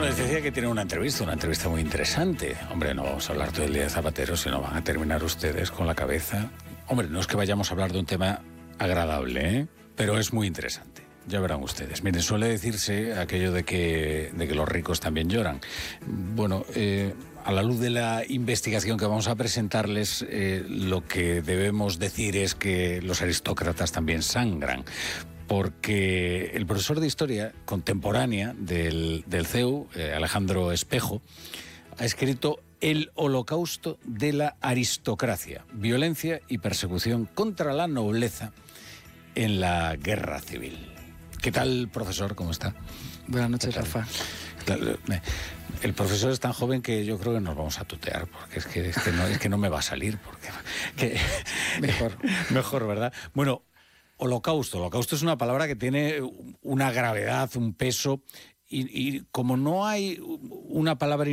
les decía que tiene una entrevista muy interesante. Hombre, no vamos a hablar todo el día de Zapatero, sino van a terminar ustedes con la cabeza. Hombre, no es que vayamos a hablar de un tema agradable, ¿eh? Pero es muy interesante. Ya verán ustedes. Miren, suele decirse aquello de que los ricos también lloran. Bueno, a la luz de la investigación que vamos a presentarles, lo que debemos decir es que los aristócratas también sangran. Porque el profesor de Historia Contemporánea del CEU, Alejandro Espejo, ha escrito El Holocausto de la Aristocracia, violencia y persecución contra la nobleza en la Guerra Civil. ¿Qué tal, profesor? ¿Cómo está? Buenas noches, Rafa. El profesor es tan joven que yo creo que nos vamos a tutear, porque es que no me va a salir. Mejor, ¿verdad? Bueno, Holocausto es una palabra que tiene una gravedad, un peso, y como no hay una palabra